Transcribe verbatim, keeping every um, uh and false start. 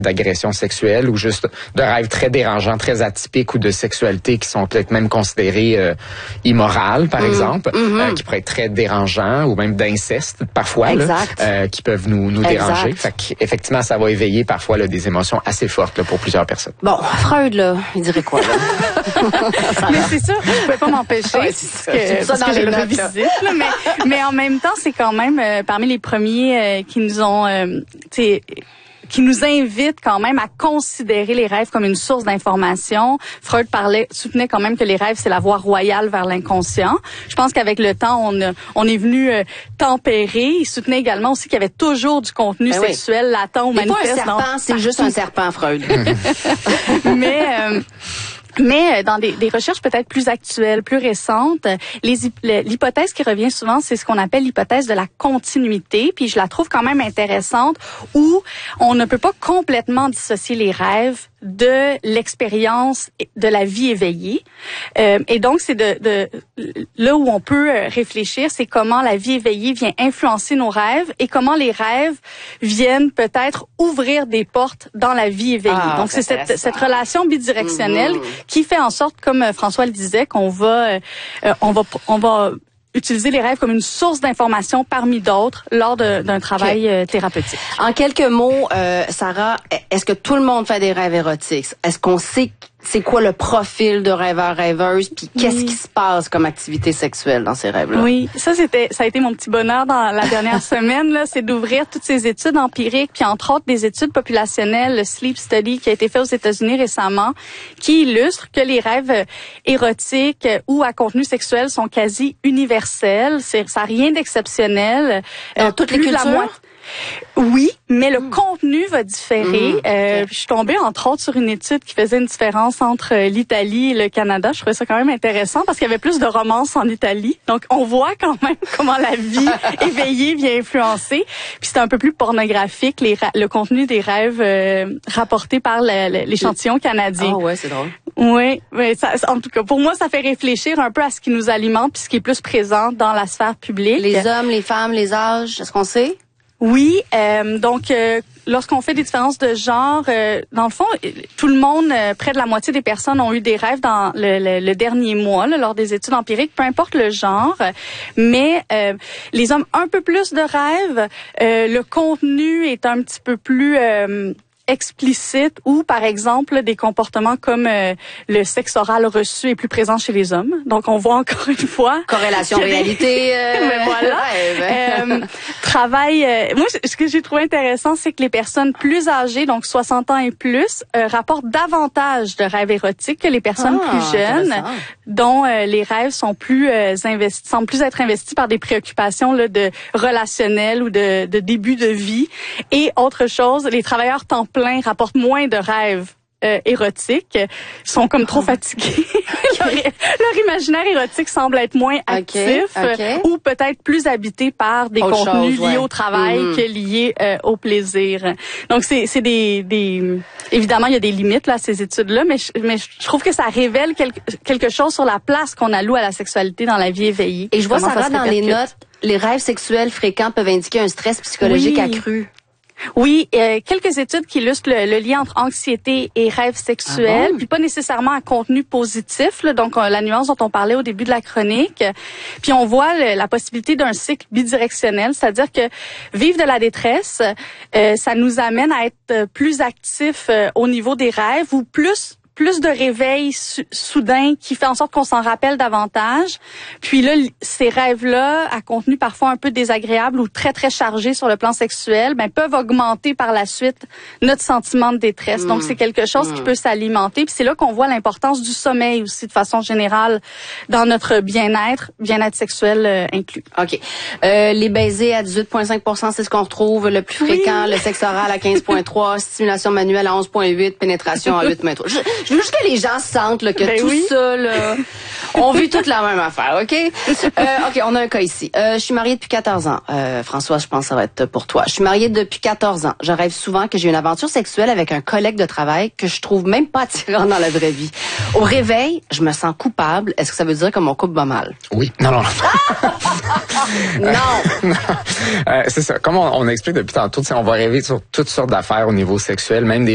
d'agression sexuelle ou juste de rêves très dérangeants, très atypiques ou de sexualité qui sont peut-être même considérés euh, immorales, par mmh, exemple, mmh. Euh, qui pourraient être très dérangeants ou même d'inceste parfois, là, euh, qui peuvent nous, nous déranger. Fait qu'effectivement, ça va éveiller parfois là, des émotions assez fortes là, pour plusieurs personnes. Bon, Freud, là, il dirait quoi, là? Mais c'est sûr, je pouvais pas m'empêcher ouais, c'est que, ça, parce que je le revisite, là, mais, mais en même temps, c'est quand même euh, parmi les premiers euh, qui nous ont... Euh, qui nous invite quand même à considérer les rêves comme une source d'information. Freud parlait, soutenait quand même que les rêves, c'est la voie royale vers l'inconscient. Je pense qu'avec le temps, on, a, on est venu euh, tempérer. Il soutenait également aussi qu'il y avait toujours du contenu ben sexuel oui. latent ou manifeste. C'est pas un serpent, c'est juste un serpent, Freud. Mais... Euh, Mais dans des, des recherches peut-être plus actuelles, plus récentes, les, l'hypothèse qui revient souvent, c'est ce qu'on appelle l'hypothèse de la continuité. Puis je la trouve quand même intéressante, où on ne peut pas complètement dissocier les rêves de l'expérience de la vie éveillée. Euh, et donc, c'est de, de là où on peut réfléchir, c'est comment la vie éveillée vient influencer nos rêves et comment les rêves viennent peut-être ouvrir des portes dans la vie éveillée. Ah, donc, c'est cette, cette relation bidirectionnelle mmh. qui fait en sorte, comme François le disait, qu'on va, euh, on va, on va utiliser les rêves comme une source d'information parmi d'autres lors de, d'un travail okay. thérapeutique. En quelques mots, euh, Sarah, est-ce que tout le monde fait des rêves érotiques? Est-ce qu'on sait c'est quoi le profil de rêveur-rêveuse, puis qu'est-ce oui. qui se passe comme activité sexuelle dans ces rêves-là? Oui, ça c'était, ça a été mon petit bonheur dans la dernière semaine, là, c'est d'ouvrir toutes ces études empiriques, puis entre autres des études populationnelles, le Sleep Study qui a été fait aux États-Unis récemment, qui illustre que les rêves érotiques ou à contenu sexuel sont quasi universels. C'est, ça n'a rien d'exceptionnel. Dans euh, toutes les cultures? La moitié. Oui, mais le mmh. contenu va différer. Mmh, euh, je suis tombée, entre autres, sur une étude qui faisait une différence entre l'Italie et le Canada. Je trouvais ça quand même intéressant parce qu'il y avait plus de romance en Italie. Donc, on voit quand même comment la vie éveillée vient influencer. Puis, c'est un peu plus pornographique, les ra- le contenu des rêves euh, rapportés par le, le, l'échantillon canadien. Ah oh, ouais, c'est drôle. Oui, mais ça, en tout cas, pour moi, ça fait réfléchir un peu à ce qui nous alimente puis ce qui est plus présent dans la sphère publique. Les hommes, les femmes, les âges, est-ce qu'on sait? Oui, euh, donc euh, lorsqu'on fait des différences de genre, euh, dans le fond, tout le monde, euh, près de la moitié des personnes ont eu des rêves dans le, le, le dernier mois, là, lors des études empiriques, peu importe le genre. Mais euh, les hommes, un peu plus de rêves, euh, le contenu est un petit peu plus... Euh, explicite ou, par exemple, des comportements comme euh, le sexe oral reçu est plus présent chez les hommes. Donc, on voit encore une fois... Corrélation réalité. Euh... Mais voilà. Ouais, ben. euh, travail... Euh, moi, ce que j'ai trouvé intéressant, c'est que les personnes plus âgées, donc soixante ans et plus, euh, rapportent davantage de rêves érotiques que les personnes ah, plus jeunes, dont euh, les rêves sont plus euh, investis, semblent plus être investis par des préoccupations là, de relationnelles ou de, de début de vie. Et autre chose, les travailleurs temps plein rapportent moins de rêves euh, érotiques, sont comme trop fatigués. leur, leur imaginaire érotique semble être moins actif okay, okay. ou peut-être plus habité par des Autre contenus chose, ouais. liés au travail mm-hmm. que liés euh, au plaisir. Donc c'est, c'est des, des évidemment il y a des limites là à ces études-là, mais je, mais je trouve que ça révèle quelque, quelque chose sur la place qu'on alloue à la sexualité dans la vie éveillée. Et je vois Sarah dans les notes, les rêves sexuels fréquents peuvent indiquer un stress psychologique oui. accru. Oui, euh, quelques études qui illustrent le, le lien entre anxiété et rêve sexuel, ah bon? Puis pas nécessairement un contenu positif, là, donc euh, la nuance dont on parlait au début de la chronique. Puis on voit le, la possibilité d'un cycle bidirectionnel, c'est-à-dire que vivre de la détresse, euh, ça nous amène à être plus actifs euh, au niveau des rêves ou plus plus de réveil su- soudain qui fait en sorte qu'on s'en rappelle davantage. Puis là, ces rêves-là, à contenu parfois un peu désagréable ou très, très chargé sur le plan sexuel, ben, peuvent augmenter par la suite notre sentiment de détresse. Mmh. Donc, c'est quelque chose mmh. qui peut s'alimenter. Puis c'est là qu'on voit l'importance du sommeil aussi, de façon générale, dans notre bien-être, bien-être sexuel euh, inclus. OK. Euh, les baisers à dix-huit virgule cinq pour cent, c'est ce qu'on retrouve le plus fréquent. Oui. Le sexe oral à quinze virgule trois, stimulation manuelle à onze virgule huit, pénétration à huit virgule trois. Je, je veux juste que les gens sentent là, que ben tout oui. ça, là, on vit toute la même affaire, OK? Euh, OK, on a un cas ici. Euh, je suis mariée depuis quatorze ans. Euh, François, je pense que ça va être pour toi. Je suis mariée depuis quatorze ans. Je rêve souvent que j'ai une aventure sexuelle avec un collègue de travail que je trouve même pas attirant dans la vraie vie. Au réveil, je me sens coupable. Est-ce que ça veut dire que mon couple va mal? Oui. Non, non. non. non. Euh, c'est ça. Comme on, on explique depuis tantôt, on va rêver sur toutes sortes d'affaires au niveau sexuel, même des